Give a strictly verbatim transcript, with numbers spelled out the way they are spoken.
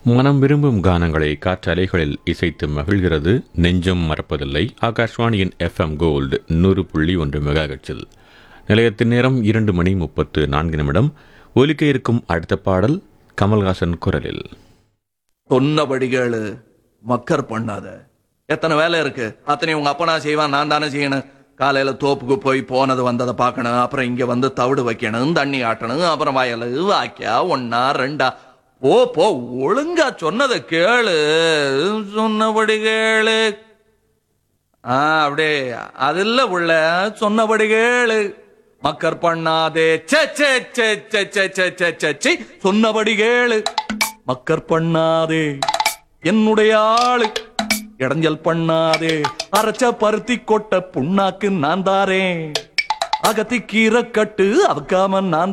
மனம் விரும்பும் கானங்களை காற்றலைகளில் இசைத்து மகிழ்கிறது. நெஞ்சம் மறப்பதில்லை. ஆகாஷ்வாணியின் எஃப் எம் கோல்டு நூறு புள்ளி ஒன்று மெகாஹெர்ட்ஸில். நிலையத்தின் நேரம் இரண்டு மணி முப்பத்து நான்கு நிமிடம். ஒலிக்க இருக்கும் அடுத்த பாடல் கமல்ஹாசன் குரலில். சொன்னபடி கேளு, மக்கர் பண்ணாத. எத்தனை வேலை இருக்கு, அத்தனை உங்க அப்பனா செய்வான், நான் தானே செய்யணும். காலையில தோப்புக்கு போய் போனது வந்ததை பார்க்கணும், அப்புறம் இங்க வந்து தவிடு வைக்கணும், தண்ணி ஆட்டணும், அப்புறம் வயலு வாக்கியா ஒன்னா ரெண்டா. போ போ, ஒழுங்கா சொன்னதை கேளு. சொன்னபடி கேளு. ஆ, அப்படியே அது இல்ல உள்ள, சொன்னபடி கேளு. மக்கர் பண்ணாதே. சே சே சே சே சே சே சே சே சே. சொன்னபடி கேளு, மக்கர் பண்ணாதே. என்னுடைய ஆளு இடைஞ்சல் பண்ணாதே. அரைச்ச பருத்தி கொட்ட புண்ணாக்கு நான் தாரேன். அகத்தி கீரை கட்டு அவக்காம நான்